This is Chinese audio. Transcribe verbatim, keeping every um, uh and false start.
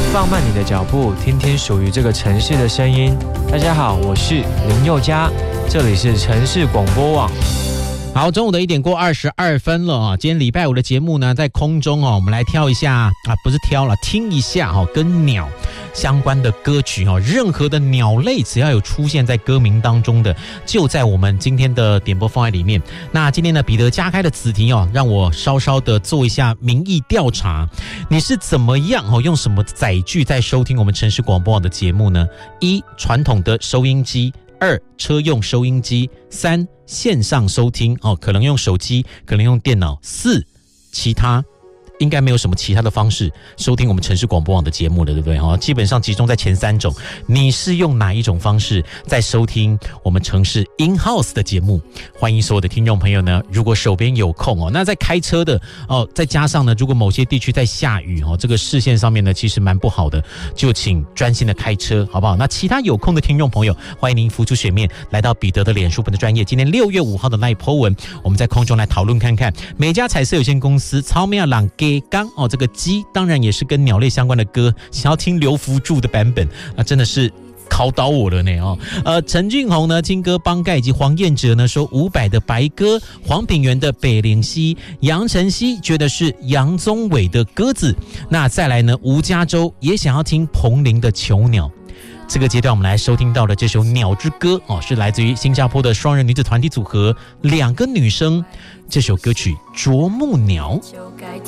放慢你的脚步，听听属于这个城市的声音。大家好，我是林宥嘉，这里是城市广播网。 好，中午的一点过二十二分了啊！今天礼拜五的节目呢，在空中哦，我们来挑一下啊，不是挑了，听一下哈，跟鸟相关的歌曲哦，任何的鸟类只要有出现在歌名当中的，就在我们今天的点播方案里面。那今天呢，彼得加开的子题哦，让我稍稍的做一下民意调查，你是怎么样哦，用什么载具在收听我们城市广播网的节目呢？一、传统的收音机。二、车用收音机。三、线上收听哦，可能用手机，可能用电脑。四、其他。应该没有什么其他的方式收听我们城市广播网的节目了，对不对？基本上集中在前三种。你是用哪一种方式在收听我们城市 in-house 的节目？欢迎所有的听众朋友呢，如果手边有空哦，那在开车的哦，再加上呢，如果某些地区在下雨哦，这个视线上面呢其实蛮不好的，就请专心的开车，好不好？那其他有空的听众朋友，欢迎您浮出水面，来到彼得的脸书粉的专页。今天六月五号的那一 po 文，我们在空中来讨论看看，美家彩色有限公司草莓朗给刚哦，这个鸡当然也是跟鸟类相关的歌，想要听刘福柱的版本啊，真的是考倒我了呢哦。呃，陈俊宏呢，金歌帮盖以及黄彦哲呢说伍佰的白鸽，黄品源的北岭西，杨晨曦觉得是杨宗纬的鸽子。那再来呢，吴家洲也想要听彭羚的囚鸟。这个阶段我们来收听到的这首《鸟之歌》哦，是来自于新加坡的双人女子团体组合两个女生，这首歌曲《啄木鸟》。 就该